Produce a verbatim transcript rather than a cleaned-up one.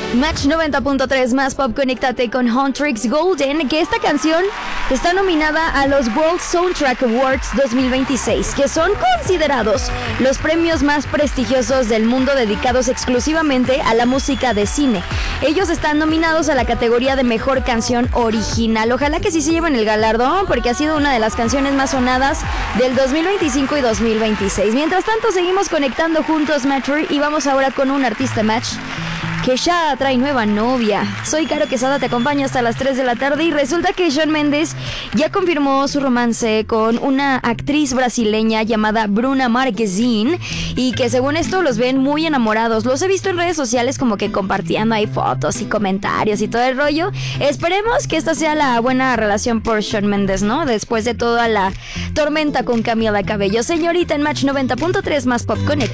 Match noventa punto tres más pop, conéctate con Huntrix Golden, que esta canción está nominada a los World Soundtrack Awards dos mil veintiséis, que son considerados los premios más prestigiosos del mundo dedicados exclusivamente a la música de cine. Ellos están nominados a la categoría de mejor canción original. Ojalá que sí se lleven el galardón, porque ha sido una de las canciones más sonadas del dos mil veinticinco y dos mil veintiséis. Mientras tanto, seguimos conectando juntos, Matcher, y vamos ahora con un artista Match que ya trae nueva novia. Soy Caro Quesada, te acompaño hasta las tres de la tarde y resulta que Shawn Mendes ya confirmó su romance con una actriz brasileña llamada Bruna Marquezine y que según esto los ven muy enamorados. Los he visto en redes sociales como que compartiendo ahí fotos y comentarios y todo el rollo. Esperemos que esta sea la buena relación por Shawn Mendes, ¿no? Después de toda la tormenta con Camila Cabello. Señorita, en Match noventa punto tres más Pop Connect.